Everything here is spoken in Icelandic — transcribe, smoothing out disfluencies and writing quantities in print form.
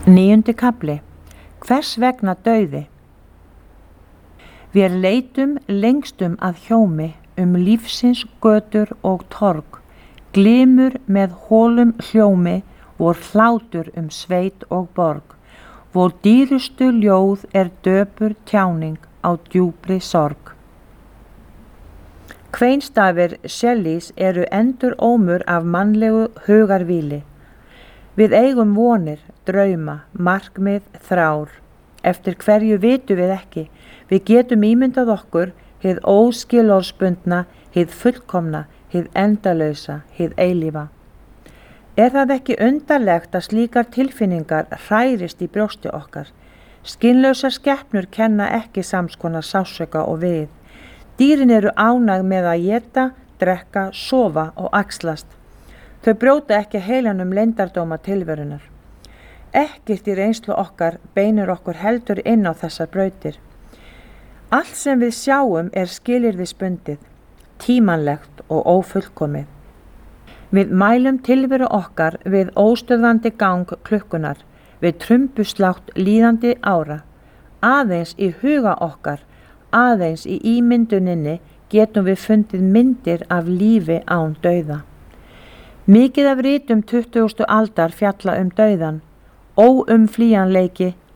9. kafli. Hvers vegna dauði? Vér leitum lengstum að hjómi lífsins götur og torg, glymur með holum hljómi, vor hlátur sveit og borg, vor dýrustu ljóð döpur tjáning á djúpri sorg. Kveinstafir Shelleys endurómur af mannlegu hugarvíli. Við eigum vonir, drauma, markmið, þrár. Eftir hverju vitum við ekki. Við getum ímyndað okkur hið óskilorðsbundna, hið fullkomna, hið endalausa, hið eilífa. Það ekki undarlegt að slíkar tilfinningar hrærist í brjósti okkar? Skynlausar skepnur kenna ekki samskonar sársauka og við. Dýrin ánægð með að éta, drekka, sofa og axlast. Þau brjóta ekki heilanum leyndardóma tilverunar. Ekkert í reynslu okkar beinir okkur heldur inn á þessar brautir. Allt sem við sjáum skilyrðisbundið, tímanlegt og ófullkomið. Við mælum tilveru okkar við óstöðvandi gang klukkunar, við trumbuslátt líðandi ára. Aðeins í huga okkar, aðeins í ímynduninni getum við fundið myndir af lífi án dauða. Mikið af ritum 20. aldar fjalla dauðan, óumflýjanleiki,